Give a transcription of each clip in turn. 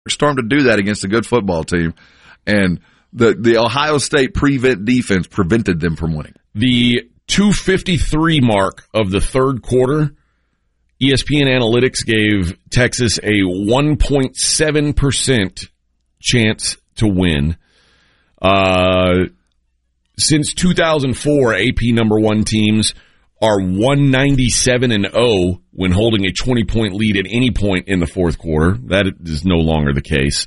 Storm to do that against a good football team, and the Ohio State prevent defense prevented them from winning. The 2:53 mark of the third quarter, ESPN Analytics gave Texas a 1.7% chance to win. Since 2004, AP number one teams are 197-0 when holding a 20-point lead at any point in the fourth quarter. That is no longer the case.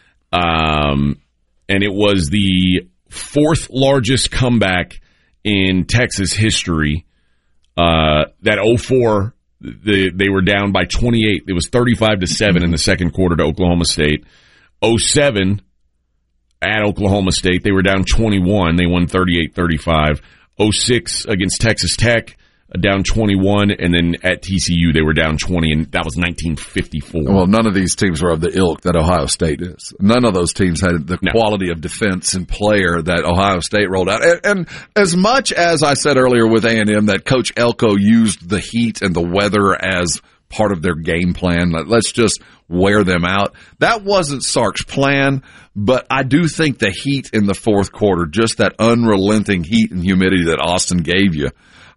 And it was the fourth largest comeback in Texas history. That 04, they were down by 28. It was 35-7 in the second quarter to Oklahoma State. 07 at Oklahoma State, they were down 21. They won 38-35. 06 against Texas Tech, down 21, and then at TCU they were down 20, and that was 1954. Well, none of these teams were of the ilk that Ohio State is. None of those teams had the quality of defense and player that Ohio State rolled out. And as much as I said earlier with A&M that Coach Elko used the heat and the weather as part of their game plan, let's just wear them out, that wasn't Sark's plan, but I do think the heat in the fourth quarter, just that unrelenting heat and humidity that Austin gave you,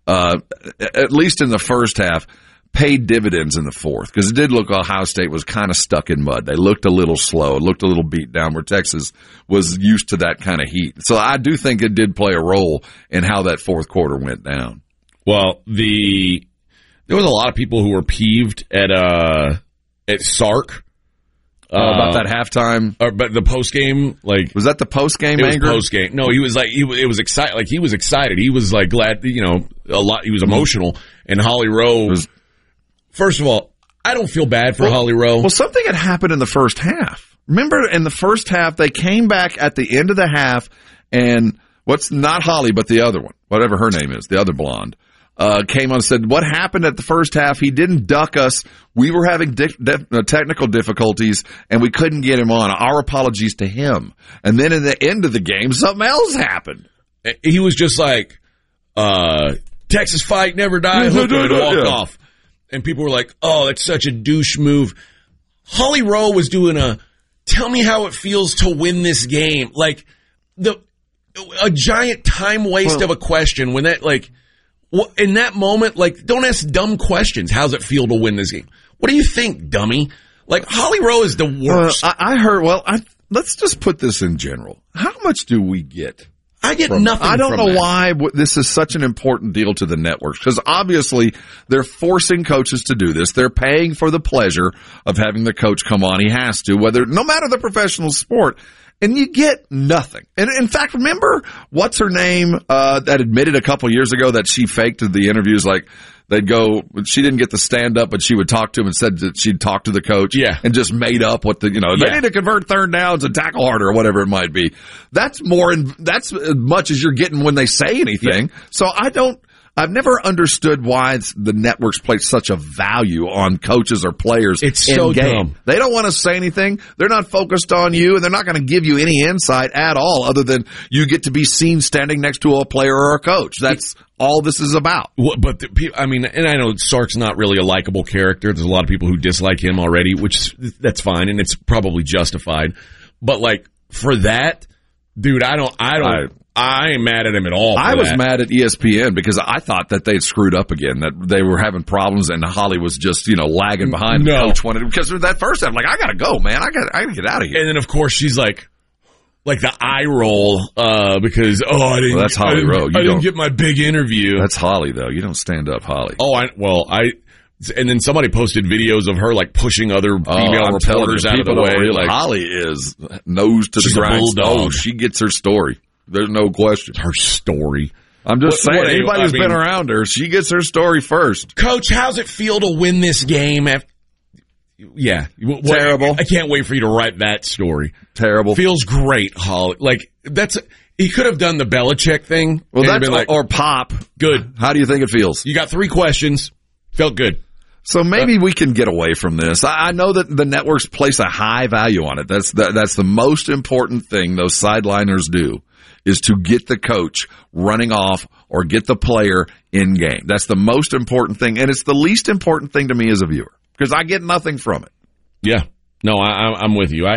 at least in the first half, paid dividends in the fourth, because it did look Ohio State was kind of stuck in mud. They looked a little slow, looked a little beat down, where Texas was used to that kind of heat. So I do think it did play a role in how that fourth quarter went down. Well, there was a lot of people who were peeved at Sark. About that halftime, but the post game, was that the post game anger? It was post game. No, he was it was excited. Like, he was excited. He was glad. A lot. He was emotional. And Holly Rowe. First of all, I don't feel bad for Holly Rowe. Well, something had happened in the first half. Remember, in the first half, they came back at the end of the half, and not Holly, but the other one, whatever her name is, the other blonde. Came on and said, what happened at the first half? He didn't duck us. We were having technical difficulties, and we couldn't get him on. Our apologies to him. And then in the end of the game, something else happened. He was just like, Texas fight, never die, and walked off. And people were like, oh, that's such a douche move. Holly Rowe was doing tell me how it feels to win this game. Like, a giant time waste of a question when that, in that moment, don't ask dumb questions. How's it feel to win this game? What do you think, dummy? Holly Rowe is the worst. I heard, let's just put this in general. How much do we get? I get nothing. I don't know why this is such an important deal to the networks, because obviously they're forcing coaches to do this. They're paying for the pleasure of having the coach come on. He has to, no matter the professional sport. And you get nothing. And in fact, remember what's her name that admitted a couple years ago that she faked the interviews? They'd go, she didn't get the stand up, but she would talk to him and said that she'd talk to the coach. Yeah. And just made up what they need to convert third downs and tackle harder or whatever it might be. That's as much as you're getting when they say anything. Yeah. So I've never understood why the networks place such a value on coaches or players. It's so dumb. They don't want to say anything. They're not focused on you, and they're not going to give you any insight at all other than you get to be seen standing next to a player or a coach. That's all this is about. But, and I know Sark's not really a likable character. There's a lot of people who dislike him already, which that's fine, and it's probably justified. But, for that, dude, I ain't mad at him at all. I was mad at ESPN because I thought that they'd screwed up again, that they were having problems, and Holly was just, lagging behind. No. The coach wanted, because of that first time, I got to go, man. I got to get out of here. And then, of course, she's like the eye roll, because, I didn't. Well, that's Holly Rowe. I didn't get my big interview. That's Holly, though. You don't stand up, Holly. And then somebody posted videos of her pushing other female reporters out of the way. Holly is nose to the ground. She gets her story. There's no question. Her story. I'm just saying, anybody who's been around her, she gets her story first. Coach, how's it feel to win this game? Yeah. Terrible. I can't wait for you to write that story. Terrible. Feels great, Holly. He could have done the Belichick thing. Well, that's or Pop. Good. How do you think it feels? You got 3 questions. Felt good. So maybe we can get away from this. I know that the networks place a high value on it. That's the most important thing those sideliners do, is to get the coach running off or get the player in game. That's the most important thing, and it's the least important thing to me as a viewer, because I get nothing from it. Yeah. No, I'm with you.